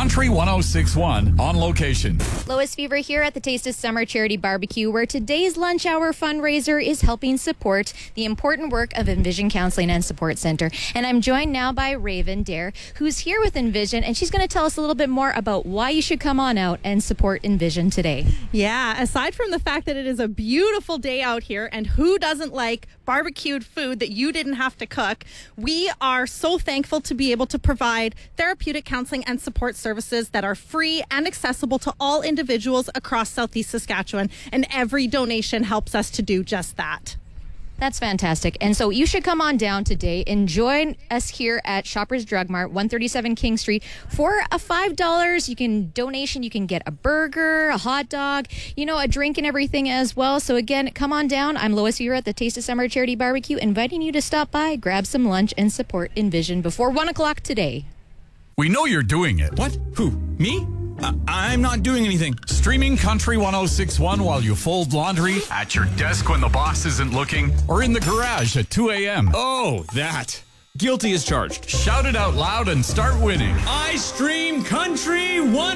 Country 106.1 on location. Lois Fever here at the Taste of Summer Charity Barbecue, where today's lunch hour fundraiser is helping support the important work of Envision Counseling and Support Center. And I'm joined now by Raven Dare, who's here with Envision, and she's going to tell us a little bit more about why you should come on out and support Envision today. Yeah, aside from the fact that it is a beautiful day out here, and who doesn't like barbecued food that you didn't have to cook, we are so thankful to be able to provide therapeutic counseling and support services that are free and accessible to all individuals across Southeast Saskatchewan, and every donation helps us to do just that. That's fantastic. And so you should come on down today and join us here at Shoppers Drug Mart, 137 King Street. For a $5 donation, you can get a burger, a hot dog, a drink and everything as well. So again, come on down. I'm Lois Fever at the Taste of Summer Charity Barbecue, inviting you to stop by, grab some lunch, and support Envision before 1 o'clock today. We know you're doing it. What? Who? Me? I'm not doing anything. Streaming Country 106.1 while you fold laundry, at your desk when the boss isn't looking, or in the garage at 2 a.m. Oh, that. Guilty as charged. Shout it out loud and start winning. I stream Country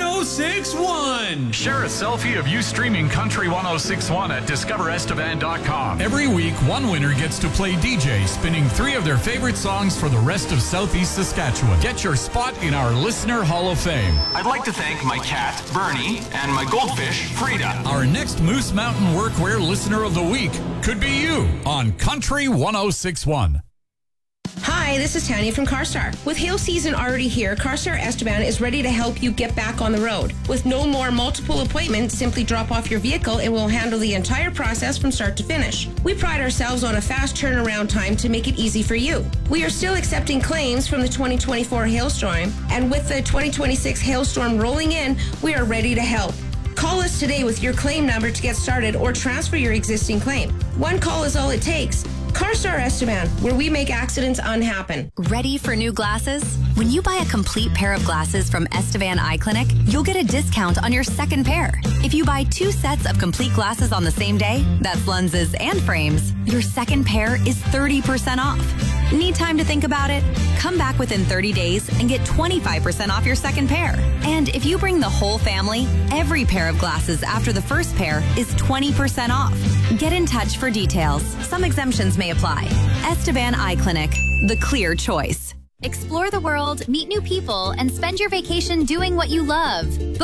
106.1. Share a selfie of you streaming Country 106.1 at discoverestevan.com. Every week, one winner gets to play DJ, spinning 3 of their favorite songs for the rest of Southeast Saskatchewan. Get your spot in our Listener Hall of Fame. I'd like to thank my cat, Bernie, and my goldfish, Frida. Our next Moose Mountain Workwear Listener of the Week could be you on Country 106.1. Hi, this is Tanya from CarStar. With hail season already here, CarStar Esteban is ready to help you get back on the road. With no more multiple appointments, simply drop off your vehicle and we'll handle the entire process from start to finish. We pride ourselves on a fast turnaround time to make it easy for you. We are still accepting claims from the 2024 hailstorm, and with the 2026 hailstorm rolling in, we are ready to help. Call us today with your claim number to get started or transfer your existing claim. One call is all it takes. CarStar Esteban, where we make accidents unhappen. Ready for new glasses? When you buy a complete pair of glasses from Estevan Eye Clinic, you'll get a discount on your second pair. If you buy 2 sets of complete glasses on the same day, that's lenses and frames, your second pair is 30% off. Need time to think about it? Come back within 30 days and get 25% off your second pair. And if you bring the whole family, every pair of glasses after the first pair is 20% off. Get in touch for details. Some exemptions may apply. Estevan Eye Clinic, the clear choice. Explore the world, meet new people, and spend your vacation doing what you love.